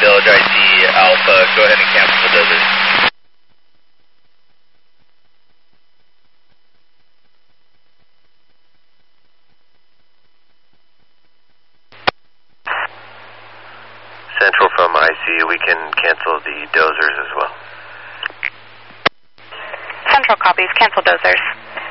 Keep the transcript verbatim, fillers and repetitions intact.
Village I C Alpha, go ahead and cancel the dozers. Central from I C U, we can cancel the dozers as well. Central copies, cancel dozers.